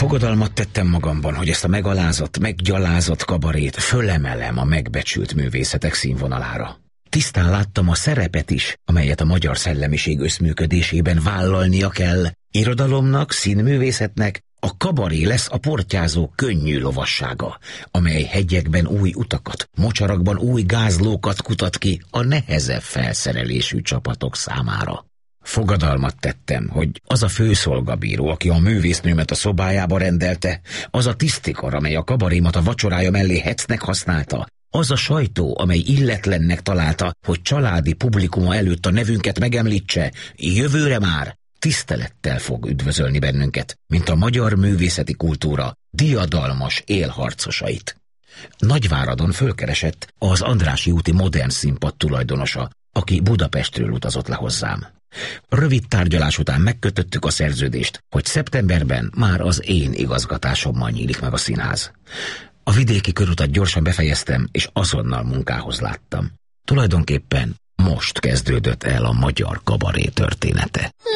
Fogadalmat tettem magamban, hogy ezt a megalázott, meggyalázott kabarét fölemelem a megbecsült művészetek színvonalára. Tisztán láttam a szerepet is, amelyet a magyar szellemiség összműködésében vállalnia kell. Irodalomnak, színművészetnek a kabaré lesz a portyázó könnyű lovassága, amely hegyekben új utakat, mocsarakban új gázlókat kutat ki a nehezebb felszerelésű csapatok számára. Fogadalmat tettem, hogy az a főszolgabíró, aki a művésznőmet a szobájába rendelte, az a tisztikar, amely a kabarémat a vacsorája mellé hecnek használta, az a sajtó, amely illetlennek találta, hogy családi publikuma előtt a nevünket megemlítse, jövőre már tisztelettel fog üdvözölni bennünket, mint a magyar művészeti kultúra diadalmas élharcosait. Nagyváradon fölkeresett az Andrássy úti Modern Színpad tulajdonosa, aki Budapestről utazott le hozzám. Rövid tárgyalás után megkötöttük a szerződést, hogy szeptemberben már az én igazgatásommal nyílik meg a színház. A vidéki körutat gyorsan befejeztem, és azonnal munkához láttam. Tulajdonképpen most kezdődött el a magyar kabaré története.